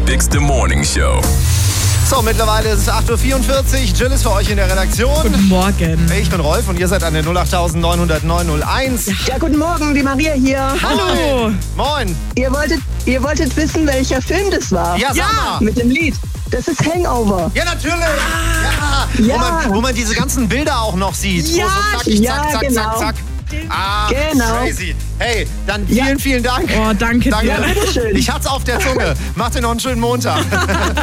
Bigste Morning Show. So, mittlerweile ist es 8.44 Uhr. Jill ist für euch in der Redaktion. Guten Morgen. Ich bin Rolf und ihr seid an der 08900 901. Ja, guten Morgen, die Maria hier. Hallo. Moin. Ihr wolltet wissen, welcher Film das war? Ja, sag mal. Mit dem Lied. Das ist Hangover. Ja, natürlich. Ja. Wo man diese ganzen Bilder auch noch sieht. Ja, Wo so zack, genau. zack, zack. Ah, Genau. crazy. Hey, dann vielen Dank. Oh, danke dir. Ja, bitteschön. Ich hat's auf der Zunge. Macht dir noch einen schönen Montag.